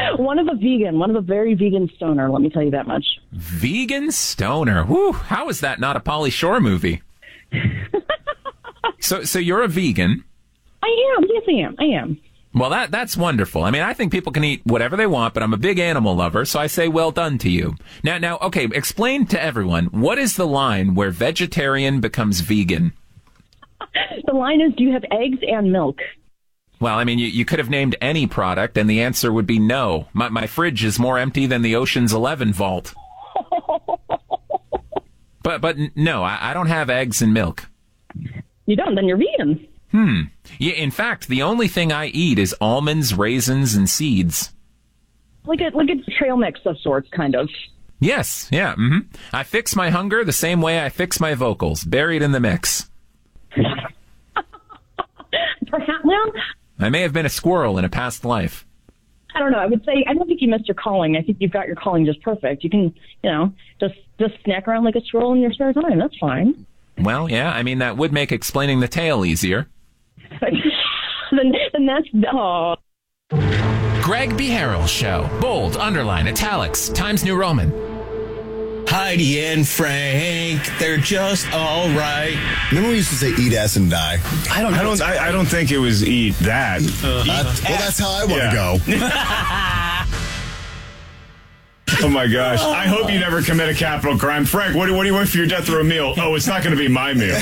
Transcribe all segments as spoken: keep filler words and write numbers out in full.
One of a vegan, one of a very vegan stoner, let me tell you that much. Vegan stoner. Whew, how is that not a Pauly Shore movie? so so you're a vegan. I am, yes I am, I am. Well, that that's wonderful. I mean, I think people can eat whatever they want, but I'm a big animal lover, so I say well done to you. Now, now, okay, explain to everyone, what is the line where vegetarian becomes vegan? The line is, do you have eggs and milk? Well, I mean, you, you could have named any product, and the answer would be no. My, my fridge is more empty than the Ocean's Eleven vault. but but no, I, I don't have eggs and milk. You don't? Then you're vegan. Hmm. Yeah, in fact, the only thing I eat is almonds, raisins, and seeds. Like a like a trail mix of sorts, kind of. Yes, yeah. Mm-hmm. I fix my hunger the same way I fix my vocals, buried in the mix. Perhaps. Well, I may have been a squirrel in a past life. I don't know. I would say I don't think you missed your calling. I think you've got your calling just perfect. You can, you know, just just snack around like a squirrel in your spare time. That's fine. Well, yeah. I mean, that would make explaining the tale easier. then, then that's oh. Greg B. Harrell Show. Bold, underline, italics, Times New Roman. Heidi and Frank, they're just all right. Remember we used to say eat ass and die? I don't know. I don't, I, I don't think it was eat that. Uh, eat uh, well, that's how I want to yeah. go. Oh, my gosh. I hope you never commit a capital crime. Frank, what do, what do you want for your death row meal? Oh, it's not going to be my meal.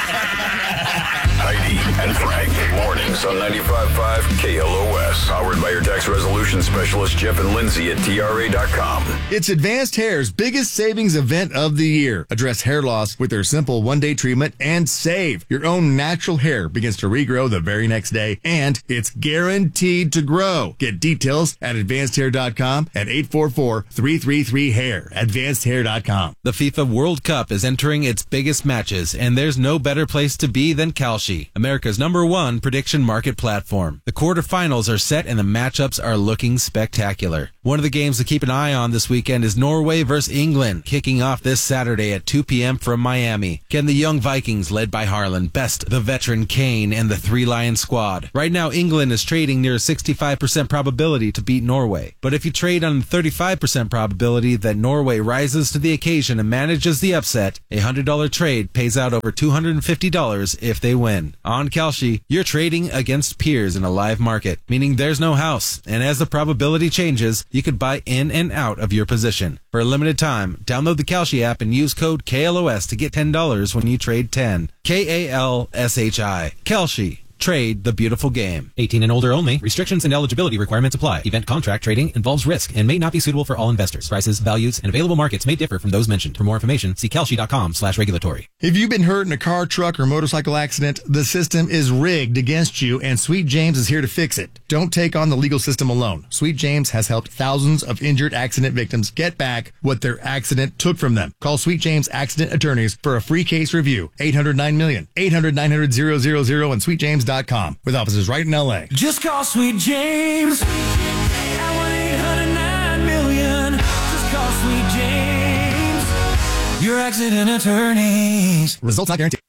Heidi and Frank. Mornings on ninety-five point five K L O S. Powered by your tax resolution specialist, Jeff and Lindsay at T R A dot com. It's Advanced Hair's biggest savings event of the year. Address hair loss with their simple one-day treatment and save. Your own natural hair begins to regrow the very next day, and it's guaranteed to grow. Get details at advanced hair dot com at eight four four, three three three, hair. advanced hair dot com. The FIFA World Cup is entering its biggest matches, and there's no better place to be than Kalshi, America's number one prediction market platform. The quarterfinals are set and the matchups are looking spectacular. One of the games to keep an eye on this weekend is Norway versus England, kicking off this Saturday at two p.m. from Miami. Can the young Vikings, led by Harlan, best the veteran Kane and the Three Lion squad? Right now, England is trading near a sixty-five percent probability to beat Norway. But if you trade on the thirty-five percent probability that Norway rises to the occasion and manages the upset, a one hundred dollars trade pays out over two hundred fifty dollars if they win. On Kalshi, you're trading against peers in a live market, meaning there's no house, and as the probability changes, you could buy in and out of your position. For a limited time, download the Kalshi app and use code K L O S to get ten dollars when you trade ten. K A L S H I. Kalshi. Trade the beautiful game. eighteen and older only. Restrictions and eligibility requirements apply. Event contract trading involves risk and may not be suitable for all investors. Prices, values, and available markets may differ from those mentioned. For more information, see Kalshi dot com slash regulatory. If you've been hurt in a car, truck, or motorcycle accident, the system is rigged against you, and Sweet James is here to fix it. Don't take on the legal system alone. Sweet James has helped thousands of injured accident victims get back what their accident took from them. Call Sweet James Accident Attorneys for a free case review. eight hundred nine million, eight hundred nine hundred zero zero zero, and sweet james dot com with offices right in L A. Just call Sweet James at one eight hundred nine million. Just call Sweet James, your accident attorneys. Results not guaranteed.